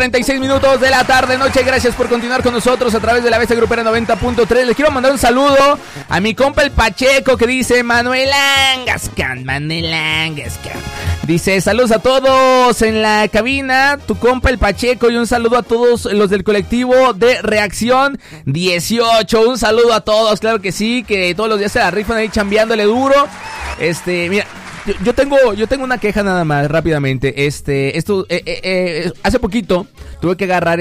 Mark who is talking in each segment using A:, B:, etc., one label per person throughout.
A: 46 minutos de la tarde, noche. Gracias por continuar con nosotros a través de la Bestia Grupera 90.3. Les quiero mandar un saludo a mi compa el Pacheco, que dice Manuel Angascan. Dice, saludos a todos en la cabina, tu compa el Pacheco, y un saludo a todos los del colectivo de Reacción 18. Un saludo a todos, claro que sí, que todos los días se la rifan ahí chambeándole duro. Mira, yo tengo una queja nada más, rápidamente. Hace poquito tuve que agarrar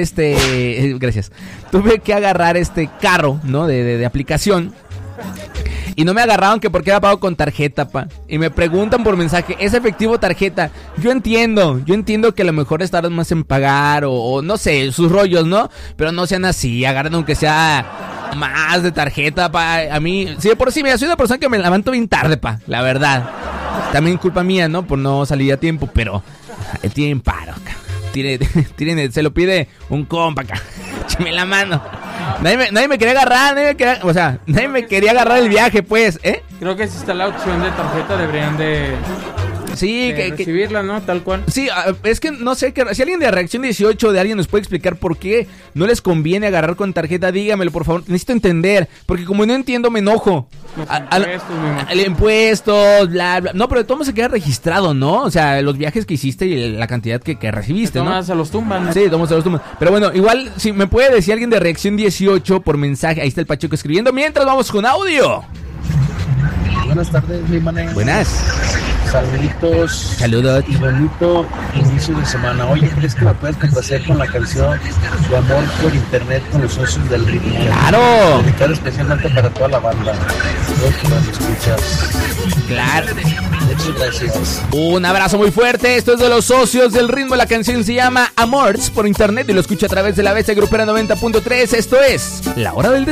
A: carro, ¿no? De aplicación. Y no me agarraron que porque era pago con tarjeta, pa. Y me preguntan por mensaje, ¿es efectivo tarjeta? Yo entiendo que a lo mejor estarán más en pagar o no sé, sus rollos, ¿no? Pero no sean así, agarren aunque sea más de tarjeta, pa. A mí, sí, por sí, mira, soy una persona que me levanto bien tarde, pa, la verdad. También culpa mía, ¿no? Por no salir a tiempo, pero tienen paro, acá. Se lo pide un compa acá. Échame la mano. Nadie me quería agarrar, nadie me quería agarrar el viaje, pues, ¿eh?
B: Creo que si está la opción de tarjeta deberían de...
A: Sí,
B: recibirla, ¿no? Tal cual.
A: Sí, es que no sé, si alguien de Reacción 18 de alguien nos puede explicar por qué no les conviene agarrar con tarjeta, dígamelo, por favor. Necesito entender, porque como no entiendo, me enojo. El impuestos, bla, bla. No, pero de todo modo se queda registrado, ¿no? O sea, los viajes que hiciste y la cantidad que recibiste, ¿no?
B: Se los tumban, ¿no?
A: Sí, todos se los tumban. Pero bueno, igual, si me puede decir alguien de Reacción 18 por mensaje, ahí está el Pacheco escribiendo, mientras vamos con audio.
C: Buenas tardes, mi mané.
A: Buenas.
C: Saluditos.
A: Saludos.
C: Y bonito inicio de semana. Oye, ¿crees que me puedes complacer con la canción Tu amor por internet con los socios del ritmo?
A: ¡Claro!
C: Dedicar especialmente para toda la banda. Espero que nos escuchas.
A: Claro.
C: Muchas gracias.
A: Un abrazo muy fuerte. Esto es de los socios del ritmo. La canción se llama Amors por internet y lo escucha a través de la Bestia Grupera 90.3. Esto es La Hora del